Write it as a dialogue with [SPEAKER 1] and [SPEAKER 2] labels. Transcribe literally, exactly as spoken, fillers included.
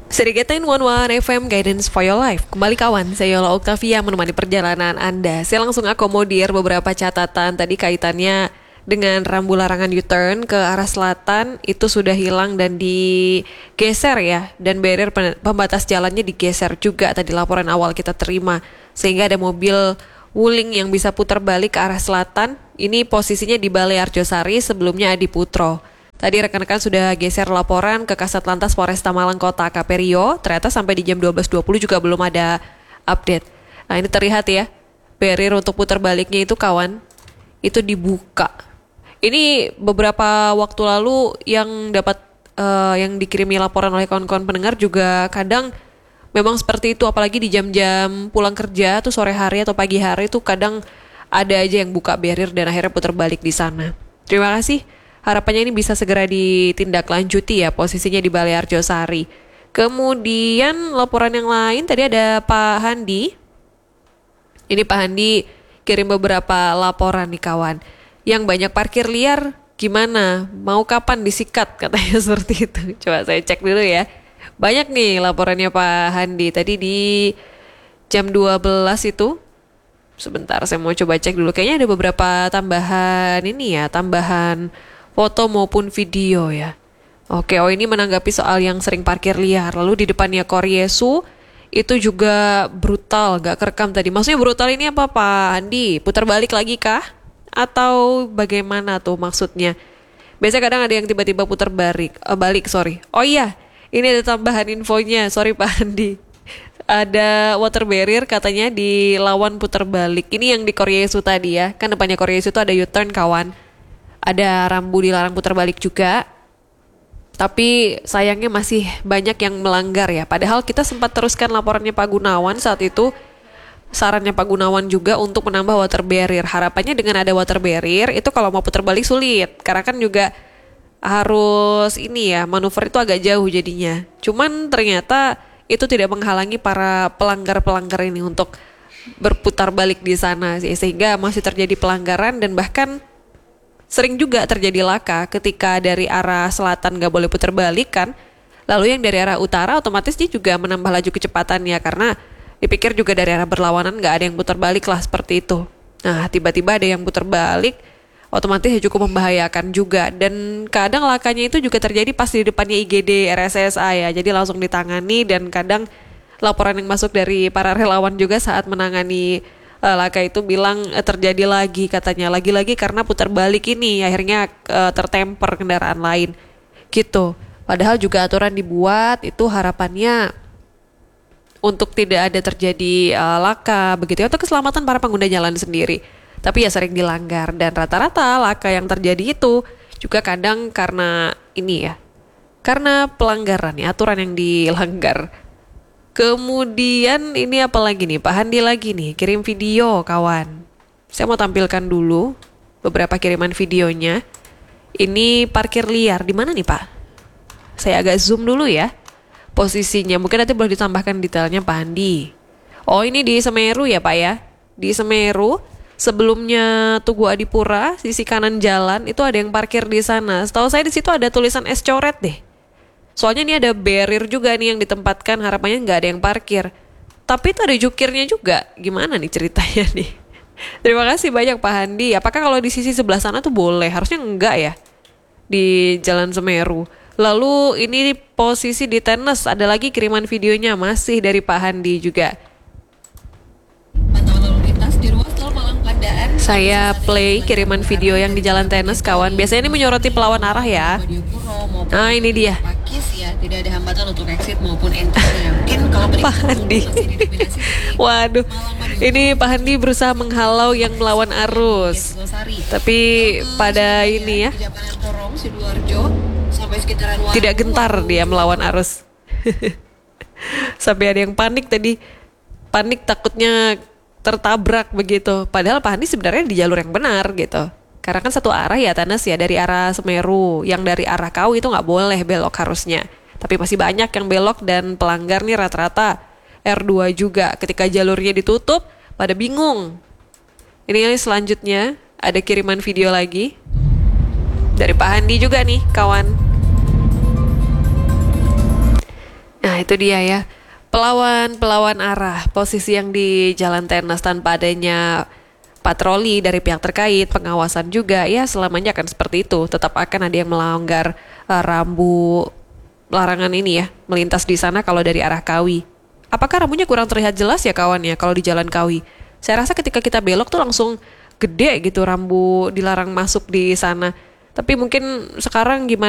[SPEAKER 1] Serigala seratus satu F M Guidance for Your Life. Kembali kawan, saya Yola Octavia menemani perjalanan Anda. Saya langsung akomodir beberapa catatan tadi kaitannya dengan rambu larangan U-turn ke arah selatan itu sudah hilang dan digeser ya. Dan barrier pembatas jalannya digeser juga tadi laporan awal kita terima. Sehingga ada mobil wuling yang bisa putar balik ke arah selatan. Ini posisinya di Balai Arjosari, sebelumnya Adi Putro. Tadi rekan-rekan sudah geser laporan ke Kasat Lantas Polresta Malang Kota A K P Rio. Ternyata sampai di jam dua belas dua puluh juga belum ada update. Nah ini terlihat ya, barrier untuk putar baliknya itu kawan, itu dibuka. Ini beberapa waktu lalu yang dapat uh, yang dikirimi laporan oleh kawan-kawan pendengar juga kadang memang seperti itu. Apalagi di jam-jam pulang kerja tuh sore hari atau pagi hari tuh kadang ada aja yang buka barrier dan akhirnya putar balik di sana. Terima kasih. Harapannya ini bisa segera ditindaklanjuti ya, posisinya di Balai Arjosari. Kemudian laporan yang lain tadi ada Pak Handi. Ini Pak Handi kirim beberapa laporan nih kawan. Yang banyak parkir liar gimana? Mau kapan disikat? Katanya seperti itu. Coba saya cek dulu ya. Banyak nih laporannya Pak Handi. Tadi di jam dua belas itu. Sebentar saya mau coba cek dulu. Kayaknya ada beberapa tambahan ini ya, tambahan foto maupun video ya. Oke, oh ini menanggapi soal yang sering parkir liar. Lalu di depannya Koryesu itu juga brutal, gak kerekam tadi. Maksudnya brutal ini apa Pak Andi? Putar balik lagi kah? Atau bagaimana tuh maksudnya? Biasanya kadang ada yang tiba-tiba putar balik, uh, balik sorry. Oh iya, ini ada tambahan infonya. Sorry Pak Andi. Ada water barrier katanya dilawan putar balik. Ini yang di Koryesu tadi ya. Kan depannya Koryesu itu ada U-turn kawan. Ada rambu dilarang putar balik juga. Tapi sayangnya masih banyak yang melanggar ya. Padahal kita sempat teruskan laporannya Pak Gunawan saat itu. Sarannya Pak Gunawan juga untuk menambah water barrier. Harapannya dengan ada water barrier itu kalau mau putar balik sulit. Karena kan juga harus ini ya, manuver itu agak jauh jadinya. Cuman ternyata itu tidak menghalangi para pelanggar-pelanggar ini untuk berputar balik di sana sih. Sehingga masih terjadi pelanggaran dan bahkan sering juga terjadi laka ketika dari arah selatan gak boleh putar balik kan. Lalu yang dari arah utara otomatis dia juga menambah laju kecepatannya karena dipikir juga dari arah berlawanan gak ada yang putar balik lah seperti itu. Nah tiba-tiba ada yang putar balik, otomatis ya cukup membahayakan juga. Dan kadang lakanya itu juga terjadi pas di depannya I G D R S S A ya. Jadi langsung ditangani dan kadang laporan yang masuk dari para relawan juga saat menangani Uh, laka itu bilang uh, terjadi lagi katanya lagi-lagi karena putar balik ini akhirnya uh, tertemper kendaraan lain gitu. Padahal juga aturan dibuat itu harapannya untuk tidak ada terjadi uh, laka begitu ya, untuk keselamatan para pengguna jalan sendiri. Tapi ya sering dilanggar dan rata-rata laka yang terjadi itu juga kadang karena ini ya, karena pelanggaran ya, aturan yang dilanggar. Kemudian ini apa lagi nih Pak Handi lagi nih kirim video kawan. Saya mau tampilkan dulu beberapa kiriman videonya. Ini parkir liar di mana nih Pak? Saya agak zoom dulu ya posisinya. Mungkin nanti boleh ditambahkan detailnya Pak Handi. Oh ini di Semeru ya Pak ya. Di Semeru sebelumnya Tugu Adipura sisi kanan jalan itu ada yang parkir di sana. Setahu saya di situ ada tulisan es coret deh. Soalnya ini ada barrier juga nih yang ditempatkan, harapannya nggak ada yang parkir. Tapi itu ada jukirnya juga. Gimana nih ceritanya nih? Terima kasih banyak Pak Handi. Apakah kalau di sisi sebelah sana tuh boleh? Harusnya enggak ya di Jalan Semeru. Lalu ini posisi di Tenes, ada lagi kiriman videonya masih dari Pak Handi juga. Saya play kiriman video yang di Jalan Tenes kawan. Biasanya ini menyoroti pelawan arah ya. Nah ini dia.
[SPEAKER 2] Ya, tidak ada hambatan untuk exit maupun entry. Mungkin kalau
[SPEAKER 1] Pak Handi. Waduh. Ini Pak Handi berusaha menghalau yang melawan arus. Tapi pada ini ya, tidak gentar dia melawan arus. Sampai ada yang panik tadi. Panik takutnya tertabrak begitu. Padahal Pak Handi sebenarnya di jalur yang benar gitu. Karena kan satu arah ya Tenes ya, dari arah Semeru. Yang dari arah Kau itu gak boleh belok harusnya. Tapi masih banyak yang belok dan pelanggar nih rata-rata R dua juga. Ketika jalurnya ditutup pada bingung. Ini selanjutnya ada kiriman video lagi dari Pak Handi juga nih kawan. Nah itu dia ya. Pelawan-pelawan arah, posisi yang di Jalan Tenas tanpa adanya patroli dari pihak terkait, pengawasan juga, ya selamanya akan seperti itu. Tetap akan ada yang melanggar uh, rambu larangan ini ya, melintas di sana kalau dari arah Kawi. Apakah rambunya kurang terlihat jelas ya kawan ya kalau di Jalan Kawi? Saya rasa ketika kita belok tuh langsung gede gitu rambu dilarang masuk di sana. Tapi mungkin sekarang gimana?